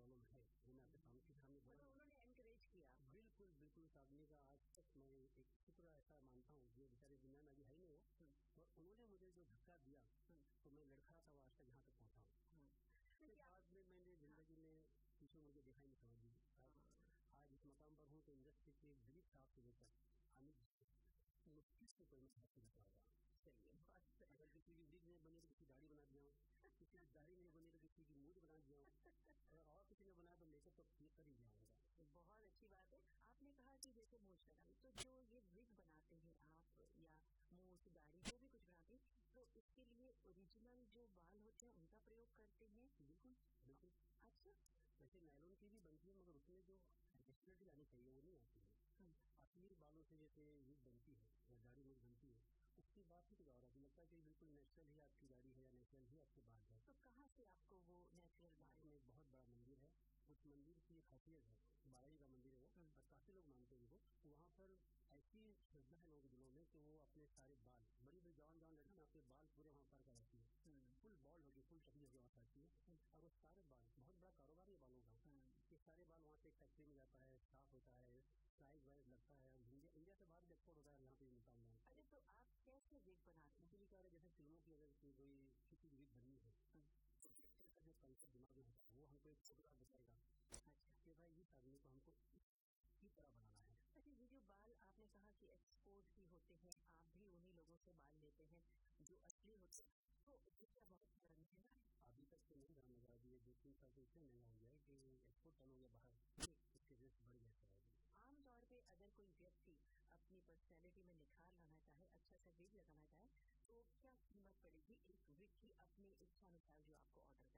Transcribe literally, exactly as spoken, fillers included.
Problem है वो मैं आपके सामने के सामने बोला। मतलब उन्होंने एनकरेज किया? बिल्कुल बिल्कुल। उस आदमी का आज तक मैं एक शुक्र ऐसा मानता हूँ जो बेचारे दुनिया में अभी है ही नहीं हो, और उन्होंने मुझे जो धक्का दिया तो मैं लड़खड़ा था वो आज तक यहाँ तक पहुँचा हूँ। उसके बाद में मैंने जिंदगी में पीछे मुझे देखा ही नहीं, समझ लीजिए आज इस मकाम पर हूँ तो इंडस्ट्री के दिलीप साहब से लेकर अमित मुश्किल से कोई मैं साथ नहीं होगा। चलिए, अगर किसी की विग नहीं बनी तो किसी दाढ़ी बना दिया हूँ, किसी की दाढ़ी नहीं बनी तो किसी की मूड बना दिया हूँ, अगर और किसी ने बनाया तो मेकअप तो ये कर ही दिया होगा। बहुत अच्छी बात है। आपने कहा कि जैसे मूछ लगाई, तो जो ये विग बनाते हैं आप या मूछ दाढ़ी जो भी कुछ बनाते हैं, तो इसके लिए ओरिजिनल जो बाल होते हैं उनका प्रयोग करते हैं? बिल्कुल बिल्कुल। अच्छा, वैसे नायलॉन की भी बनती है मगर उसमें जो नेचुरलिटी आनी चाहिए वो नहीं आती है। असली बालों से जैसे विग बनती है या दाढ़ी मूछ बनती है उसकी बात ही कुछ और आती लगता है कि बिल्कुल नेचुरल ही आपकी दाढ़ी है या नेचुरल ही आपके बाल है। तो कहाँ से आपको वो नेचुरल बाल? में एक बहुत बड़ा मंदिर है, उस मंदिर की एक खासियत है, बालाई का मंदिर है वो, और काफी लोग मानते हैं उनको। वहाँ पर ऐसी श्रद्धा है लोगों के दिलों में कि वो अपने सारे बाल, बड़ी बड़ी जवान जवान लड़की ना अपने बाल पूरे वहाँ पर कराती है, फुल बॉल होगी, फुल टकी होगी वहाँ आती है, और वो सारे बाल, बहुत बड़ा कारोबार है बालों का, ये सारे बाल वहाँ से एक फैक्ट्री में जाता है, साफ होता है, साइज वाइज लगता है, इंडिया इंडिया से बाहर एक्सपोर्ट होता है, यहाँ पे मिलता है। अरे तो आप कैसे विग बनाते हैं? इसीलिए कह रहे जैसे फिल्मों की अगर कोई किसी की विग बनी है तो पिक्चर का जो कंसेप्ट दिमाग में होता है वो हमको एक फोटोग्राफ दिखाएगा, अच्छा कि भाई इस आदमी को हमको की तरह बनाना है। अच्छा, ये जो बाल आपने कहा कि एक्सपोर्ट भी होते हैं, आप भी उन्हीं लोगों से बाल लेते हैं जो असली होते हैं, तो ये क्या बहुत बड़ा महंगा है? अभी तक तो नहीं जान लगा, अभी दो तीन साल से इतना महंगा हो गया है कि एक्सपोर्ट चल हो गया बाहर, उसके रेट बढ़ गया है। आमतौर पे अगर कोई व्यक्ति अपनी पर्सनैलिटी में निखार लाना चाहे, अच्छा सा विग लगाना चाहे, तो क्या कीमत पड़ेगी एक विग की अपनी इच्छा अनुसार जो आपको ऑर्डर